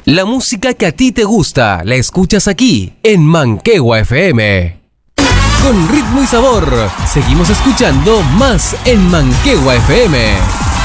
La música que a ti te gusta, la escuchas aquí, en Manquehue FM. Con ritmo y sabor, seguimos escuchando más en Manquehue FM.